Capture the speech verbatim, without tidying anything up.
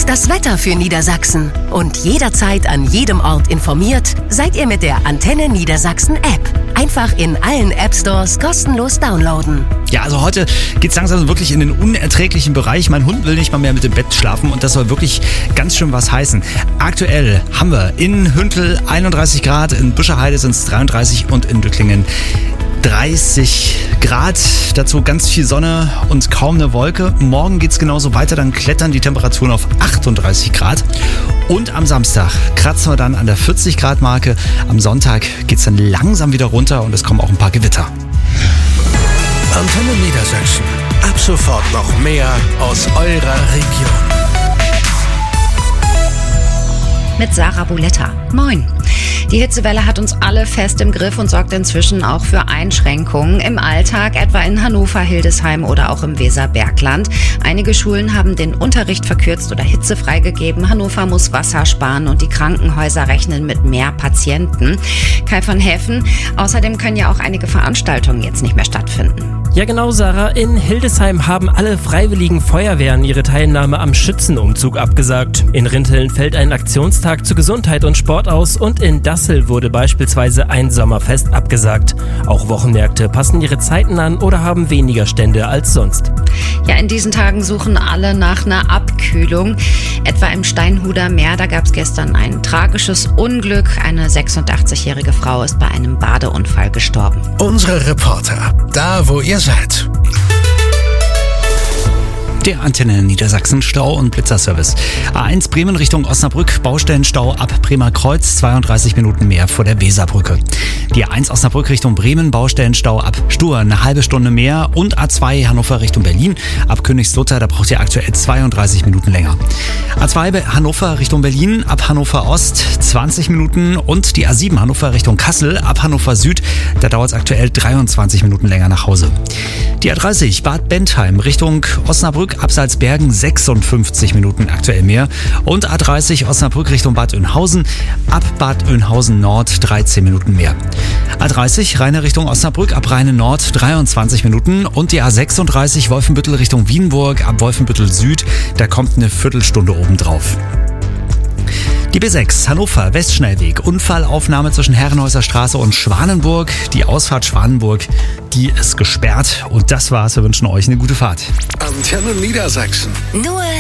das Wetter für Niedersachsen. Und jederzeit an jedem Ort informiert seid ihr mit der Antenne Niedersachsen App. Einfach in allen App Stores kostenlos downloaden. Ja, also heute geht's langsam wirklich in den unerträglichen Bereich. Mein Hund will nicht mal mehr mit dem Bett schlafen und das soll wirklich ganz schön was heißen. Aktuell haben wir in Hüntel einunddreißig Grad, in Büscherheide sind es dreiunddreißig und in Dücklingen dreißig Grad. Dazu ganz viel Sonne und kaum eine Wolke. Morgen geht's genauso weiter, dann klettern die Temperaturen auf achtunddreißig Grad. Und am Samstag kratzen wir dann an der vierzig Grad Marke. Am Sonntag geht's dann langsam wieder runter und es kommen auch ein paar Gewitter. Antenne Niedersachsen. Ab sofort noch mehr aus eurer Region. Mit Sarah Buletta. Moin. Die Hitzewelle hat uns alle fest im Griff und sorgt inzwischen auch für Einschränkungen im Alltag, etwa in Hannover, Hildesheim oder auch im Weserbergland. Einige Schulen haben den Unterricht verkürzt oder hitzefrei gegeben. Hannover muss Wasser sparen und die Krankenhäuser rechnen mit mehr Patienten. Kai von Häfen, außerdem können ja auch einige Veranstaltungen jetzt nicht mehr stattfinden. Ja genau, Sarah. In Hildesheim haben alle freiwilligen Feuerwehren ihre Teilnahme am Schützenumzug abgesagt. In Rinteln fällt ein Aktionstag zu Gesundheit und Sport aus und in Dassel wurde beispielsweise ein Sommerfest abgesagt. Auch Wochenmärkte passen ihre Zeiten an oder haben weniger Stände als sonst. Ja, in diesen Tagen suchen alle nach einer Abkühlung. Etwa im Steinhuder Meer, da gab es gestern ein tragisches Unglück. Eine sechsundachtzigjährige Frau ist bei einem Badeunfall gestorben. Unsere Reporter, da wo ihr seid. Der Antenne Niedersachsen Stau- und Blitzerservice. A eins Bremen Richtung Osnabrück, Baustellenstau ab Bremer Kreuz, zweiunddreißig Minuten mehr vor der Weserbrücke. Die A eins Osnabrück Richtung Bremen, Baustellenstau ab Stur, eine halbe Stunde mehr. Und A zwei Hannover Richtung Berlin, ab Königslutter, da braucht ihr aktuell zweiunddreißig Minuten länger. A zwei Hannover Richtung Berlin, ab Hannover Ost, zwanzig Minuten. Und die A sieben Hannover Richtung Kassel, ab Hannover Süd, da dauert es aktuell dreiundzwanzig Minuten länger nach Hause. Die A dreißig Bad Bentheim Richtung Osnabrück, ab Salzbergen sechsundfünfzig Minuten aktuell mehr. Und A dreißig Osnabrück Richtung Bad Oeynhausen, ab Bad Oeynhausen Nord dreizehn Minuten mehr. A dreißig Rheine Richtung Osnabrück, ab Rheine Nord dreiundzwanzig Minuten. Und die A sechsunddreißig Wolfenbüttel Richtung Wienburg, ab Wolfenbüttel Süd, da kommt eine Viertelstunde obendrauf. Die B sechs Hannover Westschnellweg, Unfallaufnahme zwischen Herrenhäuser Straße und Schwanenburg. Die Ausfahrt Schwanenburg, die ist gesperrt. Und das war's, wir wünschen euch eine gute Fahrt. Antenne Niedersachsen. Nur